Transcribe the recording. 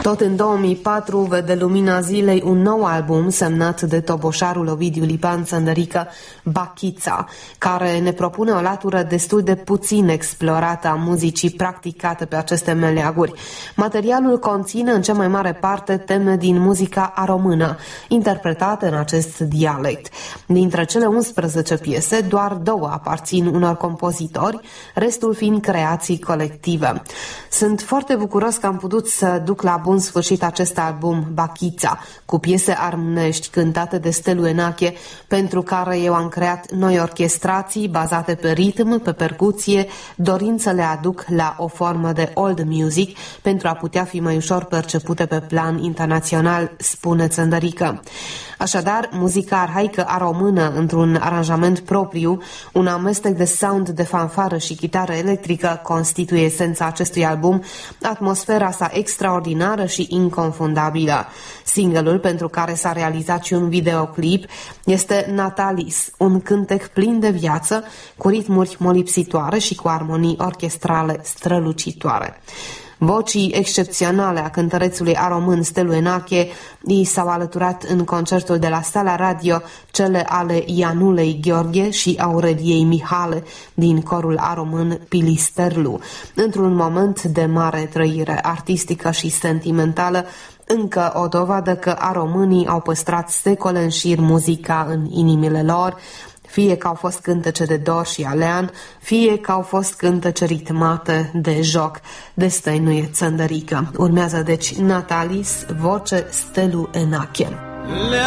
Tot în 2004 vede lumina zilei un nou album semnat de toboșarul Ovidiu Lipan Țăndărică, Bachița, care ne propune o latură destul de puțin explorată a muzicii practicate pe aceste meleaguri. Materialul conține în cea mai mare parte teme din muzica aromână, interpretate în acest dialect. Dintre cele 11 piese, doar 2 aparțin unor compozitori, restul fiind creații colective. Sunt foarte bucuros că am putut să duc la bun sfârșit acest album, Bachița, cu piese armonești cântate de Stelu Enache, pentru care eu am creat noi orchestrații bazate pe ritm, pe percuție, dorind să le aduc la o formă de old music pentru a putea fi mai ușor percepute pe plan internațional, spune Țăndărică. Așadar, muzica arhaică aromână într-un aranjament propriu, un amestec de sound de fanfară și chitară electrică constituie esența acestui album, atmosfera sa extraordinară și inconfundabilă. Single-ul, pentru care s-a realizat și un videoclip, este Natalis, un cântec plin de viață, cu ritmuri molipsitoare și cu armonii orchestrale strălucitoare. Vocii excepționale a cântărețului aromân Stelu Enache i s-au alăturat în concertul de la Sala Radio cele ale Ianulei Gheorghe și Aureliei Mihale din corul aromân Pilisterlu, într-un moment de mare trăire artistică și sentimentală, încă o dovadă că aromânii au păstrat secole în șir muzica în inimile lor, fie că au fost cântece de dor și alean, fie că au fost cântece ritmate de joc, destăinuie Țăndărică. Urmează deci Natalis, voce Stelu Enache.